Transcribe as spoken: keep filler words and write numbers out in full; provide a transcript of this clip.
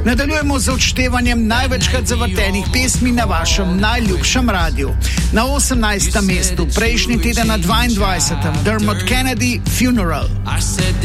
Nadaljujemo z odštevanjem največkrat zavrtenih pesmi na vašem najljubšem radiju. Na osemnajstem mestu, prejšnji teden na dvaindvajsetem Dermot Kennedy, Funeral.